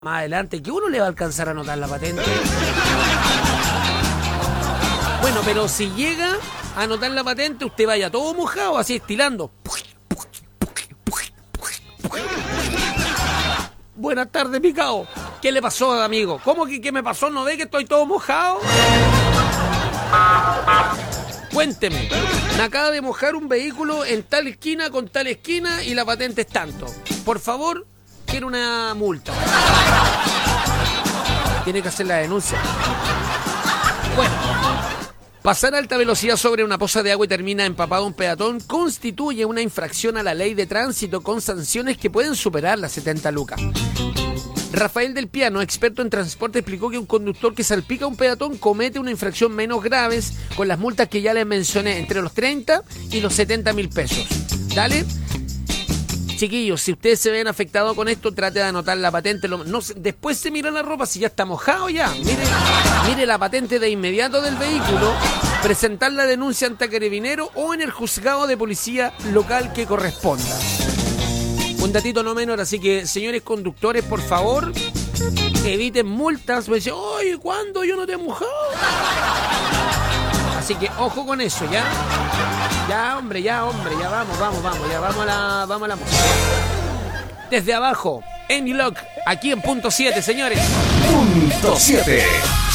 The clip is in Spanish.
más adelante que uno le va a alcanzar a anotar la patente. Bueno, pero si llega a anotar la patente, usted vaya todo mojado, así estilando. Buenas tardes, picao. ¿Qué le pasó, amigo? ¿Cómo que qué me pasó? ¿No ve que estoy todo mojado? Cuénteme. Me acaba de mojar un vehículo en tal esquina con tal esquina y la patente es tanto. Por favor, quiero una multa. Tiene que hacer la denuncia. Bueno, pasar a alta velocidad sobre una poza de agua y termina empapado un peatón constituye una infracción a la ley de tránsito con sanciones que pueden superar las 70 lucas. Rafael del Piano, experto en transporte, explicó que un conductor que salpica a un peatón comete una infracción menos grave con las multas que ya les mencioné, entre los 30 y los 70 mil pesos. Dale. Chiquillos, si ustedes se ven afectados con esto, trate de anotar la patente. Después se mira la ropa si ya está mojado ya. Mire la patente de inmediato del vehículo, presentar la denuncia ante carabinero o en el juzgado de policía local que corresponda. Un datito no menor, así que, señores conductores, por favor, eviten multas. Me dicen, oye, ¿cuándo yo no te he mojado? Así que, ojo con eso, ¿ya? Ya, hombre, ya vamos, ya vamos a la música. Desde abajo, Andy Lock, aquí en punto 7, señores. Punto 7.